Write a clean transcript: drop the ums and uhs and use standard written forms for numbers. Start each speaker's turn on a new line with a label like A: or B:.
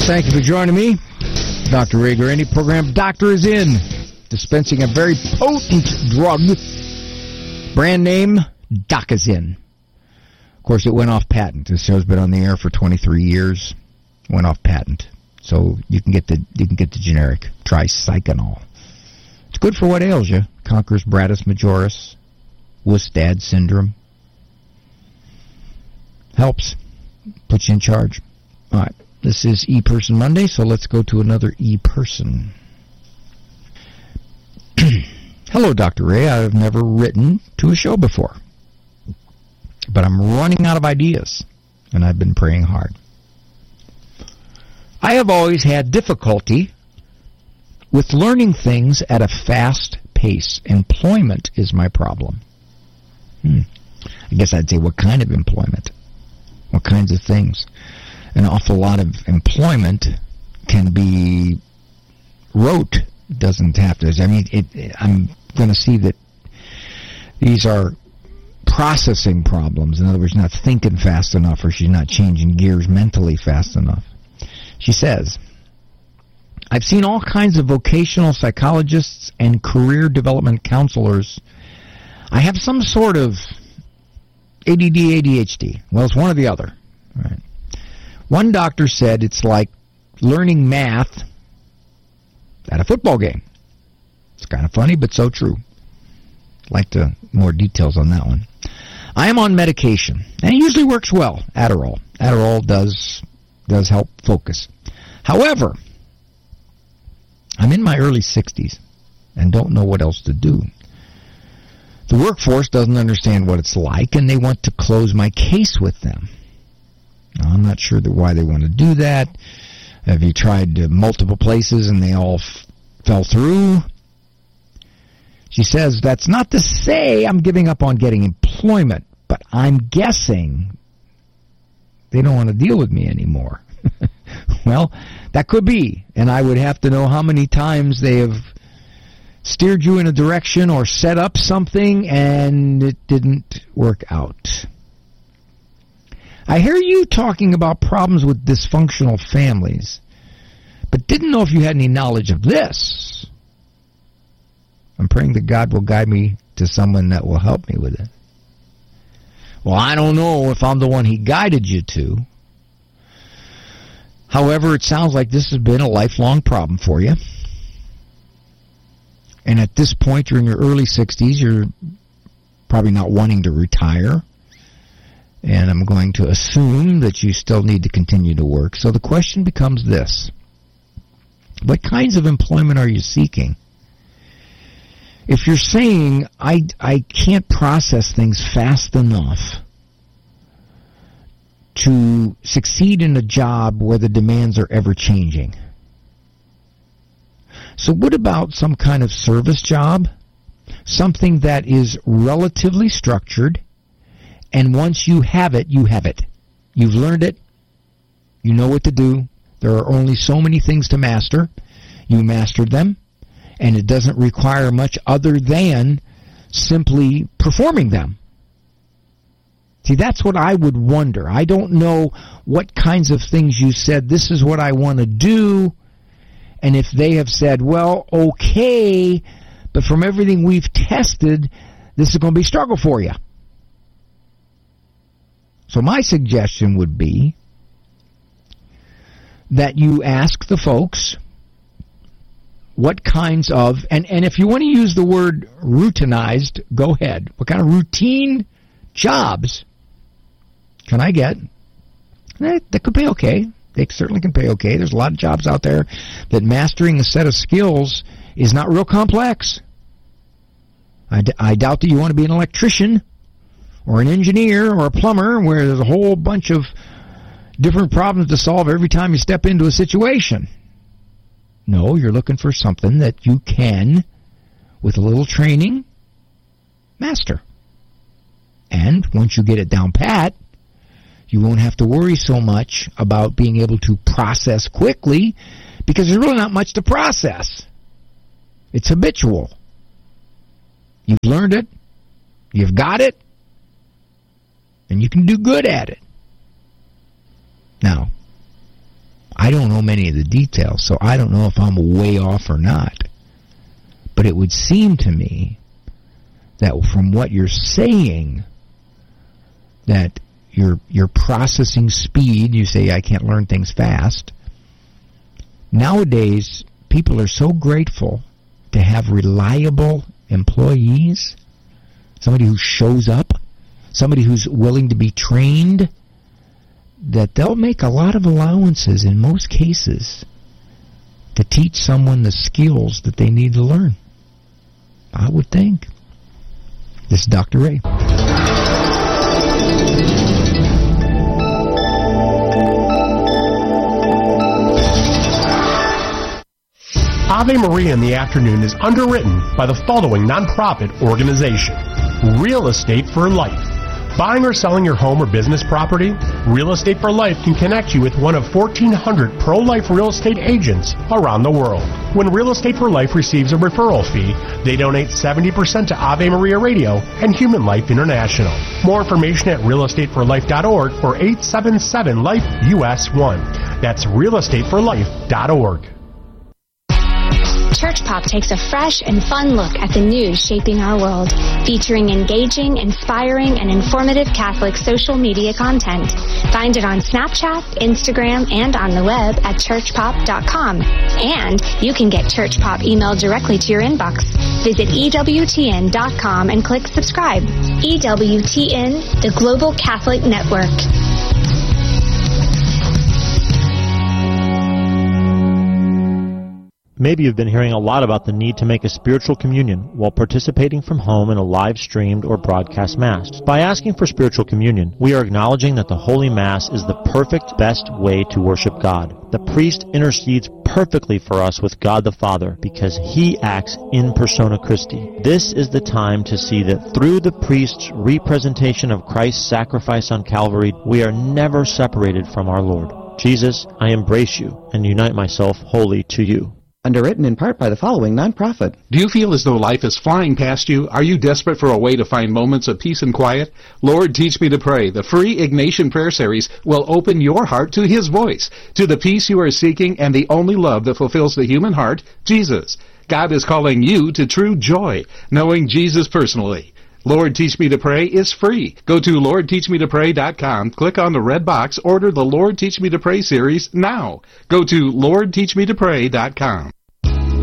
A: Thank you for joining me. Dr. Ray Guarini, program Doctor is In, dispensing a very potent drug, brand name Docazin. Of course, it went off patent. This show's been on the air for 23 years. Went off patent. So you can get the generic tricyclinol. It's good for what ails you. Conquers Bratus majoris, Wustad syndrome. Helps. Puts you in charge. All right. This is E-Person Monday, so let's go to another E-Person. Hello, Dr. Ray. I've never written to a show before, but I'm running out of ideas, and I've been praying hard. I have always had difficulty with learning things at a fast pace. Employment is my problem. I guess I'd say, what kind of employment? What kinds of things? An awful lot of employment can be rote. It doesn't have to. I mean, I'm going to see that these are processing problems. In other words, not thinking fast enough, or she's not changing gears mentally fast enough. She says, I've seen all kinds of vocational psychologists and career development counselors. I have some sort of ADD, ADHD. Well, it's one or the other. Right. One doctor said it's like learning math at a football game. It's kind of funny, but so true. I'd like to more details on that one. I am on medication, and it usually works well. Adderall. Adderall does help focus. However, I'm in my early 60s and don't know what else to do. The workforce doesn't understand what it's like, and they want to close my case with them. Now, I'm not sure why they want to do that. Have you tried multiple places and they all fell through? She says, that's not to say I'm giving up on getting employment, but I'm guessing they don't want to deal with me anymore. Well, that could be, and I would have to know how many times they have steered you in a direction or set up something and it didn't work out. I hear you talking about problems with dysfunctional families, but didn't know if you had any knowledge of this. I'm praying that God will guide me to someone that will help me with it. Well, I don't know if I'm the one He guided you to. However, it sounds like this has been a lifelong problem for you. And at this point, you're in your early 60s. You're probably not wanting to retire. And I'm going to assume that you still need to continue to work. So the question becomes this. What kinds of employment are you seeking? If you're saying, I can't process things fast enough to succeed in a job where the demands are ever changing. So what about some kind of service job? Something that is relatively structured, and once you have it, you have it. You've learned it. You know what to do. There are only so many things to master. You mastered them, and it doesn't require much other than simply performing them. See, that's what I would wonder. I don't know what kinds of things you said, this is what I want to do, and if they have said, well, okay, but from everything we've tested, this is going to be a struggle for you. So my suggestion would be that you ask the folks what kinds of, and if you want to use the word routinized, go ahead. What kind of routine jobs can I get? That could pay okay. They certainly can pay okay. There's a lot of jobs out there that mastering a set of skills is not real complex. I doubt that you want to be an electrician or an engineer or a plumber where there's a whole bunch of different problems to solve every time you step into a situation. No, you're looking for something that you can, with a little training, master. And once you get it down pat, you won't have to worry so much about being able to process quickly, because there's really not much to process. It's habitual. You've learned it, you've got it, and you can do good at it. Now, I don't know many of the details, so I don't know if I'm way off or not. But it would seem to me that from what you're saying, that your processing speed, you say I can't learn things fast. Nowadays, people are so grateful to have reliable employees, somebody who shows up, somebody who's willing to be trained, that they'll make a lot of allowances in most cases to teach someone the skills that they need to learn. I would think. This is Dr. Ray.
B: Ave Maria in the Afternoon is underwritten by the following nonprofit organization: Real Estate for Life. Buying or selling your home or business property? Real Estate for Life can connect you with one of 1,400 pro-life real estate agents around the world. When Real Estate for Life receives a referral fee, they donate 70% to Ave Maria Radio and Human Life International. More information at realestateforlife.org or 877-LIFE-US1. That's realestateforlife.org.
C: Church Pop takes a fresh and fun look at the news shaping our world, featuring engaging, inspiring, and informative Catholic social media content. Find it on Snapchat, Instagram, and on the web at churchpop.com. And you can get Church Pop emailed directly to your inbox. Visit EWTN.com and click subscribe. EWTN, the Global Catholic Network.
D: Maybe you've been hearing a lot about the need to make a spiritual communion while participating from home in a live-streamed or broadcast Mass. By asking for spiritual communion, we are acknowledging that the Holy Mass is the perfect, best way to worship God. The priest intercedes perfectly for us with God the Father because he acts in persona Christi. This is the time to see that through the priest's representation of Christ's sacrifice on Calvary, we are never separated from our Lord. Jesus, I embrace you and unite myself wholly to you.
E: Underwritten in part by the following nonprofit.
F: Do you feel as though life is flying past you? Are you desperate for a way to find moments of peace and quiet? Lord, Teach Me to Pray, the free Ignatian prayer series, will open your heart to His voice, to the peace you are seeking and the only love that fulfills the human heart, Jesus. God is calling you to true joy, knowing Jesus personally. Lord, Teach Me to Pray is free. Go to LordTeachMeToPray.com, click on the red box, order the Lord, Teach Me to Pray series now. Go to LordTeachMeToPray.com.